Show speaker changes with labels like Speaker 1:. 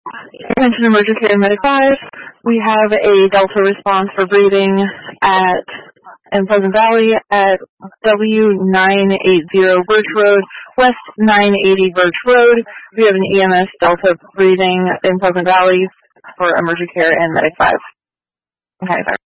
Speaker 1: Attention Emergency Care Medic 5. We have a Delta response for breathing in Pleasant Valley at W980 Birch Road, West 980 Birch Road. We have an EMS Delta breathing in Pleasant Valley for Emergency Care and Medic 5. Okay.